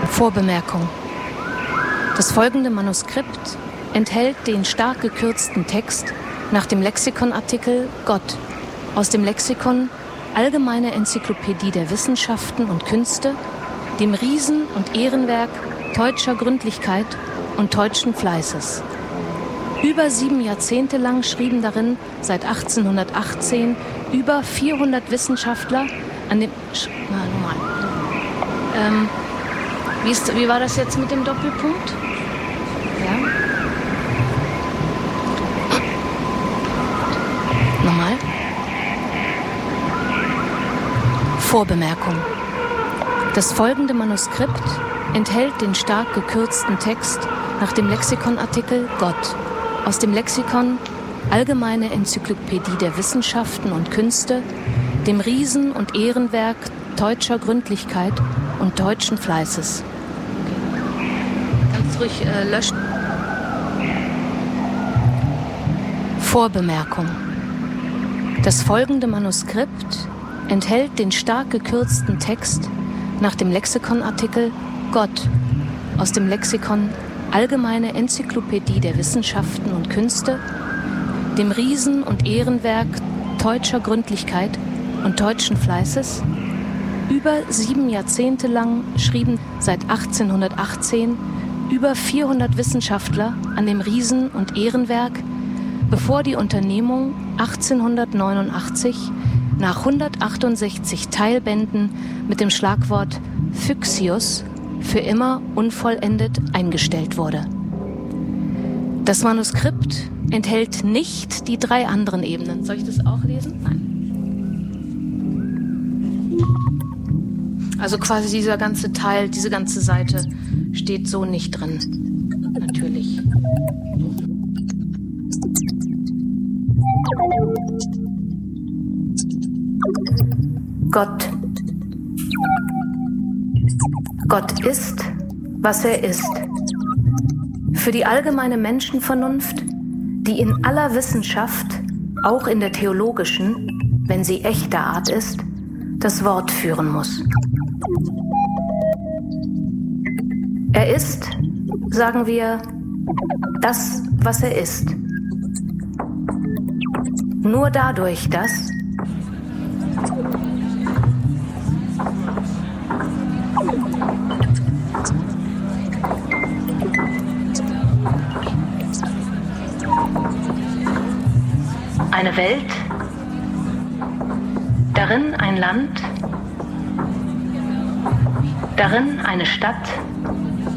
Vorbemerkung. Das folgende Manuskript enthält den stark gekürzten Text nach dem Lexikonartikel Gott aus dem Lexikon Allgemeine Enzyklopädie der Wissenschaften und Künste, dem Riesen- und Ehrenwerk teutscher Gründlichkeit und teutschen Fleißes. Über 7 Jahrzehnte lang schrieben darin seit 1818 über 400 Wissenschaftler an dem... Wie war das jetzt mit dem Doppelpunkt? Ja. Nochmal. Vorbemerkung. Das folgende Manuskript enthält den stark gekürzten Text nach dem Lexikonartikel Gott aus dem Lexikon Allgemeine Enzyklopädie der Wissenschaften und Künste, dem Riesen- und Ehrenwerk teutscher Gründlichkeit und teutschen Fleißes. Kannst ruhig löschen. Vorbemerkung. Das folgende Manuskript enthält den stark gekürzten Text nach dem Lexikonartikel Gott aus dem Lexikon Allgemeine Enzyklopädie der Wissenschaften und Künste, dem Riesen- und Ehrenwerk teutscher Gründlichkeit und teutschen Fleißes. Über 7 Jahrzehnte lang schrieben seit 1818 über 400 Wissenschaftler an dem Riesen- und Ehrenwerk, bevor die Unternehmung 1889 nach 168 Teilbänden mit dem Schlagwort Phyxius für immer unvollendet eingestellt wurde. Das Manuskript enthält nicht die 3 anderen Ebenen. Soll ich das auch lesen? Nein. Also quasi dieser ganze Teil, diese ganze Seite steht so nicht drin. Natürlich. Gott. Gott ist, was er ist. Für die allgemeine Menschenvernunft, die in aller Wissenschaft, auch in der theologischen, wenn sie echter Art ist, das Wort führen muss. Er ist, sagen wir, das, was er ist. Nur dadurch, dass eine Welt, darin ein Land, darin eine Stadt,